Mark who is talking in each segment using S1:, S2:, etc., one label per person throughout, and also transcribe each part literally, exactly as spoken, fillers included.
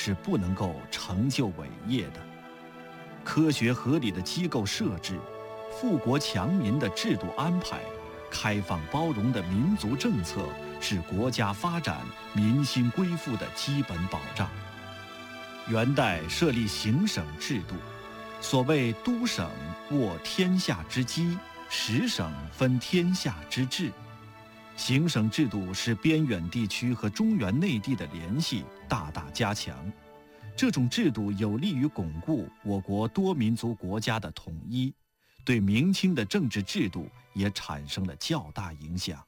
S1: 是不能够成就伟业的。科学合理的机构设置，富国强民的制度安排，开放包容的民族政策，是国家发展、民心归附的基本保障。元代设立行省制度，所谓都省握天下之机，十省分天下之治。行省制度使边远地区和中原内地的联系大大加强，这种制度有利于巩固我国多民族国家的统一，对明清的政治制度也产生了较大影响。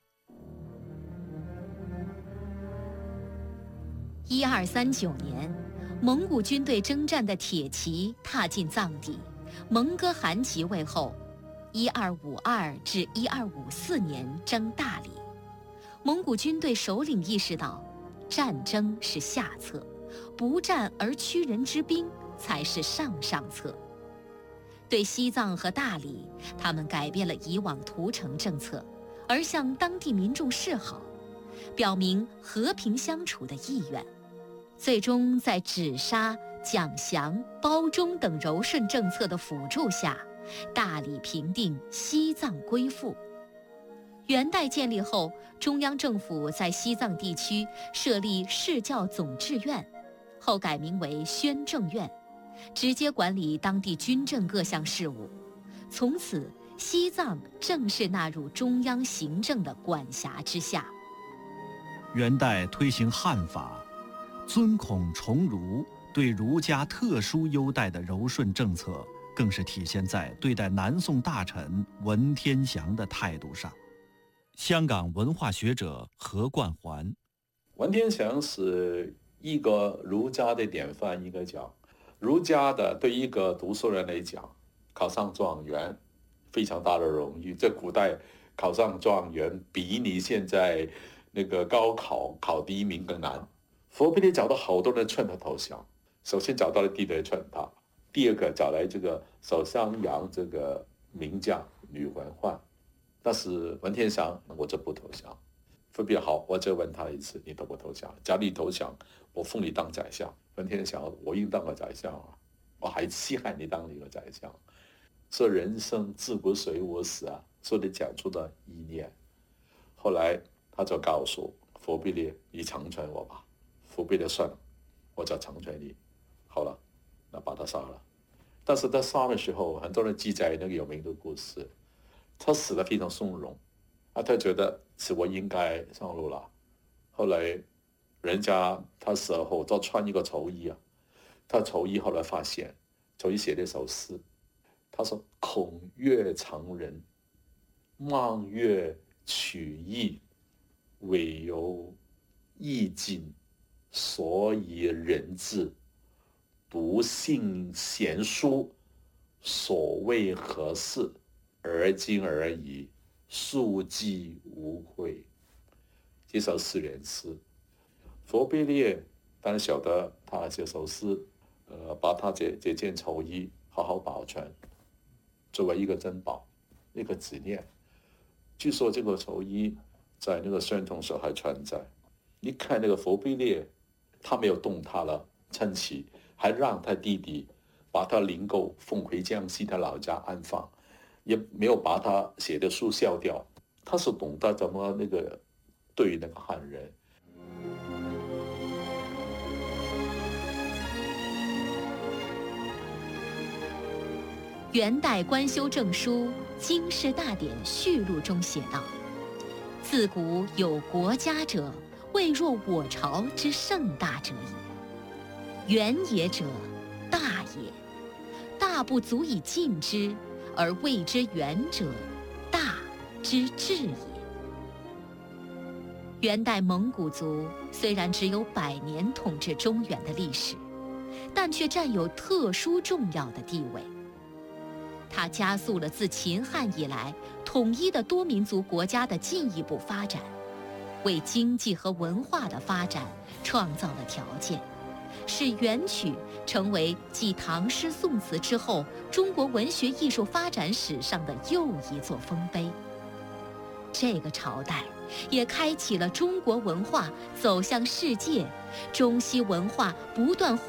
S2: 一二三九年，蒙古军队征战的铁骑踏进藏地，蒙哥汗即位后，一二五二至一二五四年征大理。蒙古军队首领意识到，战争是下策，不战而屈人之兵才是上上策。对西藏和大理，他们改变了以往屠城政策，而向当地民众示好，表明和平相处的意愿。最终在止沙、蒋祥、包中等柔顺政策的辅助下，大理平定，西藏归附。元代建立后，中央政府在西藏地区设立释教总治院，后改名为宣政院，直接管理当地军政各项事务。从此，西藏正式纳入中央行政的管辖之下。
S1: 元代推行汉法，尊孔崇儒，对儒家特殊优待的柔顺政策，更是体现在对待南宋大臣文天祥的态度上。香港文化学者何冠环，
S3: 文天祥是一个儒家的典范，应该讲，儒家的对一个读书人来讲，考上状元非常大的荣誉。在古代，考上状元比你现在那个高考考第一名更难。佛比烈找到好多人劝他投降，首先找到了弟弟劝他，第二个找来这个守襄阳这个名将吕文焕。但是文天祥，我就不投降。佛比烈好，我就问他一次，你投不投降？假如你投降，我封你当宰相。文天祥，我应当个宰相啊，我还稀罕你当一个宰相。这人生自古谁无死啊，说你讲出的意念。后来他就告诉佛比烈，你成全我吧。佛比烈算了，我就成全你。好了，那把他杀了。但是他杀的时候，很多人记载那个有名的故事，他死得非常从容啊，他觉得是我应该上路了。后来人家他死后都穿一个绸衣啊，他绸衣后来发现绸衣写了一首诗，他说：孔曰常人，孟曰取义，惟有义尽，所以人治。笃信贤书，所谓何事？而今而已，庶几无悔。这首诗人诗，佛比烈当然晓得他这首诗，呃，把他这这件绸衣好好保存，作为一个珍宝，一个纪念。据说这个绸衣在那个宣统时候还存在。你看那个佛比烈，他没有动他了，称其还让他弟弟把他灵柩送回江西他老家安放，也没有把他写的书烧掉。他是懂得怎么那个对那个汉人。
S2: 元代官修正书《经世大典序录》中写道：自古有国家者，未若我朝之盛大者矣。元也者，大也。大不足以尽之，而谓之元者，大之至也。元代蒙古族虽然只有百年统治中原的历史，但却占有特殊重要的地位。它加速了自秦汉以来统一的多民族国家的进一步发展，为经济和文化的发展创造了条件，使元曲成为继唐诗宋词之后中国文学艺术发展史上的又一座丰碑。这个朝代也开启了中国文化走向世界、中西文化不断